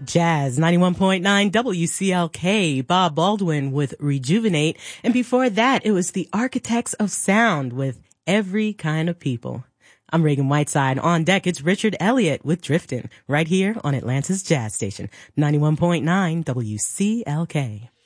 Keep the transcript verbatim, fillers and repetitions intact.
Jazz ninety-one point nine W C L K, Bob Baldwin with Rejuvenate. And before that, it was the Architects of Sound with Every Kind of People. I'm Reagan Whiteside. On deck, it's Richard Elliott with Driftin', right here on Atlanta's Jazz Station, ninety-one point nine W C L K.